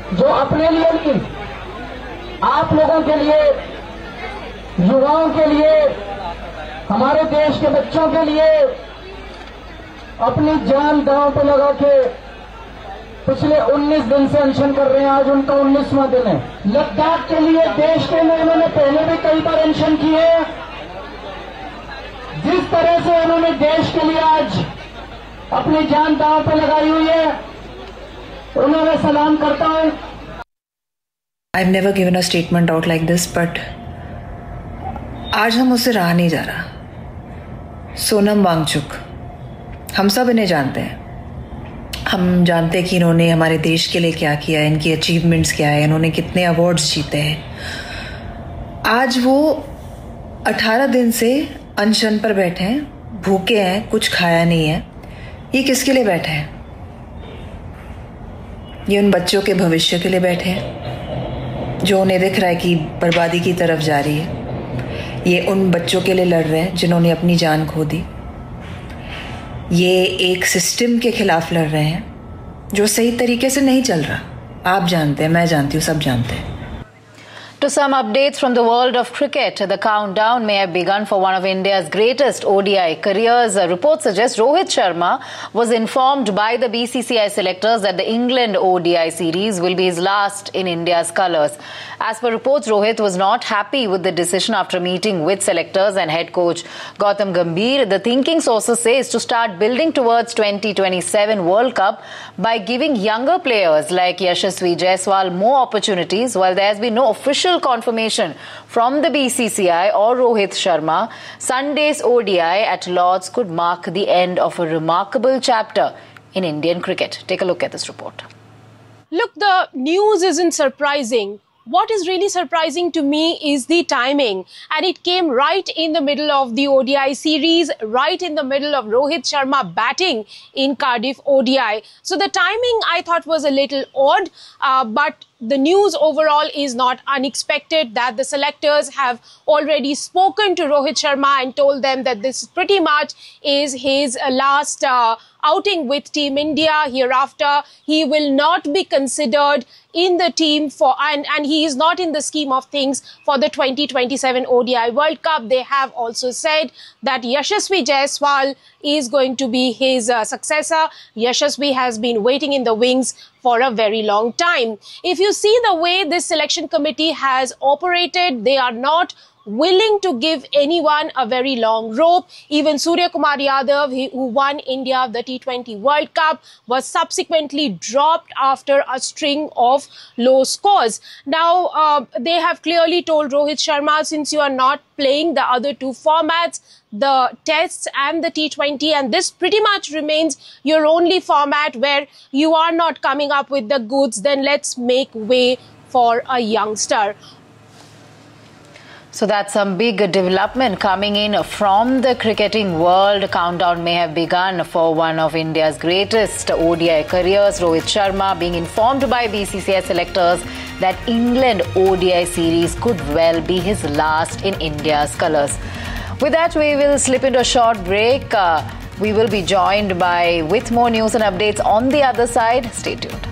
जो अपने लिए नहीं, आप लोगों के लिए, युवाओं के लिए, हमारे देश के बच्चों के लिए अपनी जान दांव पे लगा के पिछले 19 दिन से अनशन कर रहे हैं। आज उनका 19वां दिन है। लद्दाख के लिए देश के लिए उन्होंने पहले भी कई बार अनशन किए हैं। जिस तरह से उन्होंने देश के लिए आज अपनी जान दांव पे लगाई हुई है, उन्हें मैं सलाम करता हूं। I've never given a statement out like this, but आज हम उससे रहा नहीं जा रहा। सोनम वांगचुक, हम सब इन्हें जानते हैं। हम जानते हैं कि इन्होंने हमारे देश के लिए क्या किया है, इनकी अचीवमेंट्स क्या है, इन्होंने कितने अवार्ड्स जीते हैं। आज वो 18 दिन से अनशन पर बैठे हैं, भूखे हैं, कुछ खाया नहीं है। ये किसके लिए बैठे हैं? ये उन बच्चों के भविष्य के लिए बैठे हैं जो उन्हें दिख रहा है कि बर्बादी की तरफ जा रही है। ये उन बच्चों के लिए लड़ रहे हैं जिन्होंने अपनी जान खो दी। ये एक सिस्टम के खिलाफ लड़ रहे हैं जो सही तरीके से नहीं चल रहा। आप जानते हैं, मैं जानती हूँ, सब जानते हैं। To some updates from the world of cricket, the countdown may have begun for one of India's greatest ODI careers. Reports suggest Rohit Sharma was informed by the BCCI selectors that the England ODI series will be his last in India's colours. As per reports, Rohit was not happy with the decision after meeting with selectors and head coach Gautam Gambhir. The thinking sources say is to start building towards 2027 World Cup by giving younger players like Yashasvi Jaiswal more opportunities. While there has been no official confirmation from the BCCI or Rohit Sharma, Sunday's ODI at Lord's could mark the end of a remarkable chapter in Indian cricket. Take a look at this report. Look, the news isn't surprising. What is really surprising to me is the timing, and it came right in the middle of the ODI series, right in the middle of Rohit Sharma batting in Cardiff ODI. So the timing I thought was a little odd, but the news overall is not unexpected that the selectors have already spoken to Rohit Sharma and told them that this pretty much is his last outing with Team India. Hereafter, he will not be considered in the team for, and he is not in the scheme of things for the 2027 ODI World Cup. They have also said that Yashasvi Jaiswal is going to be his successor. Yashasvi has been waiting in the wings for a very long time. If you see the way this selection committee has operated, they are not willing to give anyone a very long rope. Even Surya Kumar Yadav, who won India the T20 World Cup, was subsequently dropped after a string of low scores. Now, they have clearly told Rohit Sharma, since you are not playing the other two formats, the tests and the T20, and this pretty much remains your only format where you are not coming up with the goods, then let's make way for a youngster. So that's some big development coming in from the cricketing world. Countdown may have begun for one of India's greatest ODI careers, Rohit Sharma, being informed by BCCI selectors that England ODI series could well be his last in India's colours. With that, we will slip into a short break. We will be joined with more news and updates on the other side. Stay tuned.